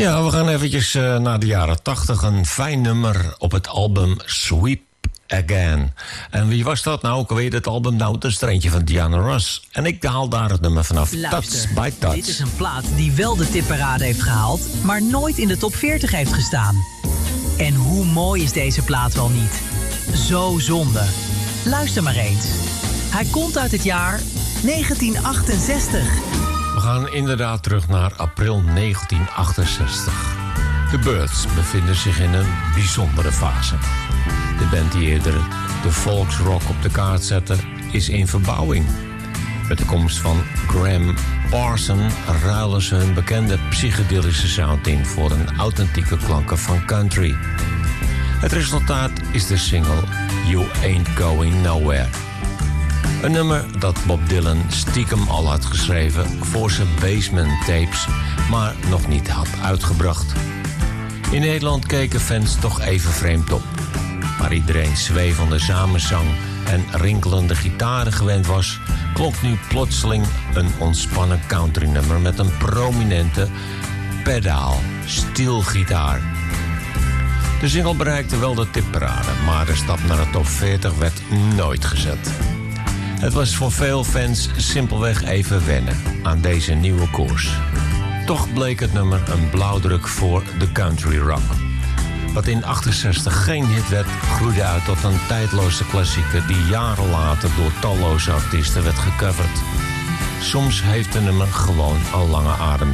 Ja, we gaan eventjes naar de jaren 80. Een fijn nummer op het album Sweep Again. En wie was dat nou? Ook alweer het album? Nou, dat is er eentje van Diana Ross. En ik haal daar het nummer vanaf. Luister, Touch by Touch. Dit is een plaat die wel de tipparade heeft gehaald, maar nooit in de top 40 heeft gestaan. En hoe mooi is deze plaat wel niet? Zo zonde. Luister maar eens. Hij komt uit het jaar 1968. We gaan inderdaad terug naar april 1968. De Byrds bevinden zich in een bijzondere fase. De band die eerder de folksrock op de kaart zette, is in verbouwing. Met de komst van Graham Parson ruilen ze hun bekende psychedelische sound in voor een authentieke klanken van country. Het resultaat is de single You Ain't Going Nowhere. Een nummer dat Bob Dylan stiekem al had geschreven voor zijn Basement tapes, maar nog niet had uitgebracht. In Nederland keken fans toch even vreemd op. Waar iedereen zwevende samenzang en rinkelende gitaren gewend was, klonk nu plotseling een ontspannen countrynummer met een prominente pedaal, steelgitaar. De single bereikte wel de tipparade, maar de stap naar de top 40 werd nooit gezet. Het was voor veel fans simpelweg even wennen aan deze nieuwe koers. Toch bleek het nummer een blauwdruk voor de country rock. Wat in 68 geen hit werd, groeide uit tot een tijdloze klassieker die jaren later door talloze artiesten werd gecoverd. Soms heeft een nummer gewoon een lange adem